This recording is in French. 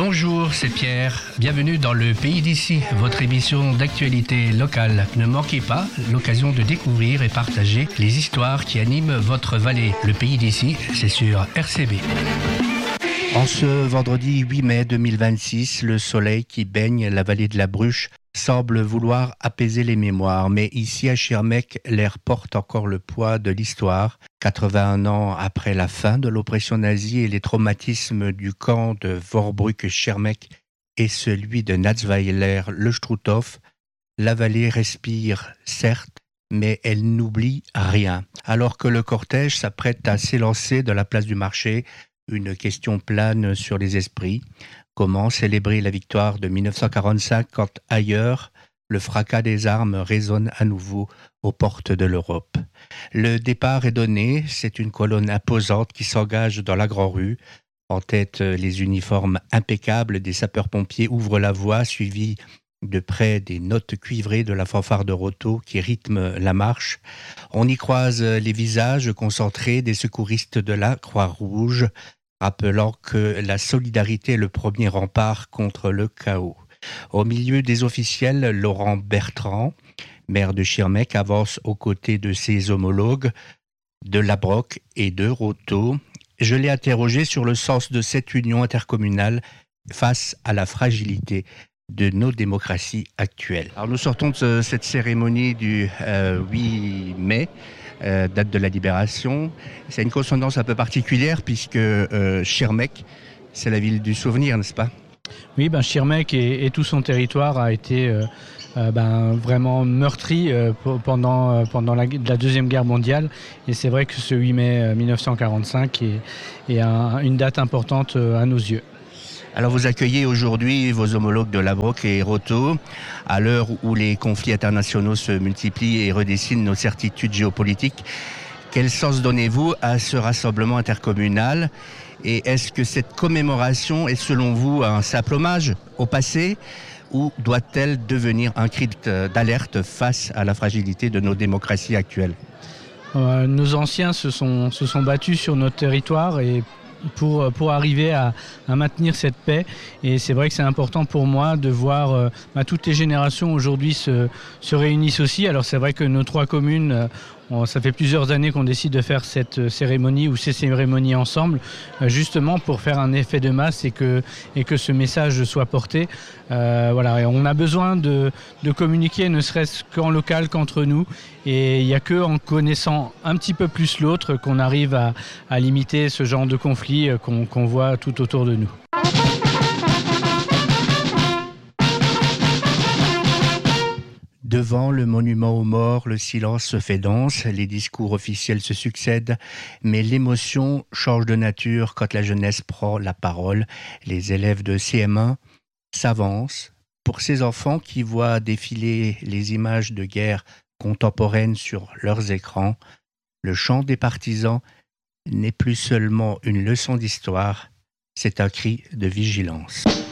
Bonjour, c'est Pierre. Bienvenue dans le Pays d'ici, votre émission d'actualité locale. Ne manquez pas l'occasion de découvrir et partager les histoires qui animent votre vallée. Le Pays d'ici, c'est sur RCB. En ce vendredi 8 mai 2026, le soleil qui baigne la vallée de la Bruche semble vouloir apaiser les mémoires. Mais ici à Schirmeck, l'air porte encore le poids de l'histoire. 81 ans après la fin de l'oppression nazie et les traumatismes du camp de Vorbrück-Schirmeck et celui de Natzweiler-le-Struthof, la vallée respire, certes, mais elle n'oublie rien. Alors que le cortège s'apprête à s'élancer de la place du marché, une question plane sur les esprits. Comment célébrer la victoire de 1945 quand ailleurs, le fracas des armes résonne à nouveau aux portes de l'Europe? Le départ est donné, c'est une colonne imposante qui s'engage dans la Grand-Rue. En tête, les uniformes impeccables des sapeurs-pompiers ouvrent la voie, suivis de près des notes cuivrées de la fanfare de Roto qui rythme la marche. On y croise les visages concentrés des secouristes de la Croix-Rouge, rappelant que la solidarité est le premier rempart contre le chaos. Au milieu des officiels, Laurent Bertrand, maire de Schirmeck, avance aux côtés de ses homologues de Labroque et de Roto. Je l'ai interrogé sur le sens de cette union intercommunale face à la fragilité de nos démocraties actuelles. Alors nous sortons de cette cérémonie du 8 mai, date de la libération. C'est une consonance un peu particulière puisque Schirmeck, c'est la ville du souvenir, n'est-ce pas? Oui, Schirmeck et tout son territoire a été vraiment meurtri pendant la Deuxième Guerre mondiale. Et c'est vrai que ce 8 mai 1945 est une date importante à nos yeux. Alors vous accueillez aujourd'hui vos homologues de Labroque et Roto, à l'heure où les conflits internationaux se multiplient et redessinent nos certitudes géopolitiques. Quel sens donnez-vous à ce rassemblement intercommunal? Et est-ce que cette commémoration est selon vous un simple hommage au passé ou doit-elle devenir un cri d'alerte face à la fragilité de nos démocraties actuelles? Nos anciens se sont battus sur notre territoire et pour arriver à maintenir cette paix. Et c'est vrai que c'est important pour moi de voir toutes les générations aujourd'hui se réunissent aussi. Alors c'est vrai que nos trois communes, ça fait plusieurs années qu'on décide de faire cette cérémonie ou ces cérémonies ensemble, justement pour faire un effet de masse et que ce message soit porté. Et on a besoin de communiquer, ne serait-ce qu'en local qu'entre nous. Et il n'y a qu'en connaissant un petit peu plus l'autre qu'on arrive à limiter ce genre de conflit qu'on voit tout autour de nous. Devant le monument aux morts, le silence se fait dense, les discours officiels se succèdent, mais l'émotion change de nature quand la jeunesse prend la parole. Les élèves de CM1 s'avancent. Pour ces enfants qui voient défiler les images de guerre contemporaines sur leurs écrans, le chant des partisans n'est plus seulement une leçon d'histoire, c'est un cri de vigilance.